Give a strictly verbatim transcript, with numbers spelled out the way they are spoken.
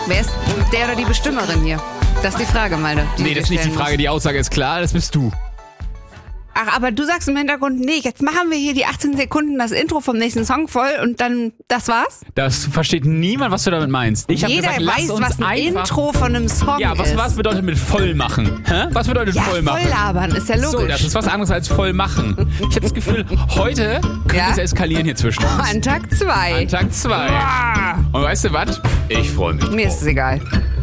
Wer ist der oder die Bestimmerin hier? Das ist die Frage, Malte. Die Nee, das ist nicht die Frage, die Aussage ist klar, das bist du. Ach, aber du sagst im Hintergrund, nee, jetzt machen wir hier die achtzehn Sekunden das Intro vom nächsten Song voll und dann, das war's? Das versteht niemand, was du damit meinst. Ich hab Jeder gesagt, lass weiß, uns was ein einfach Intro von einem Song Ja, was, ist. was bedeutet mit voll machen? Hä? Was bedeutet Ja, voll machen? voll labern, ist ja logisch. So, das ist was anderes als voll machen. Ich habe das Gefühl, heute könnte Ja? es eskalieren hier zwischen uns. An Tag zwei. An Tag zwei. Und weißt du was? Ich freue mich Mir drauf. ist es egal.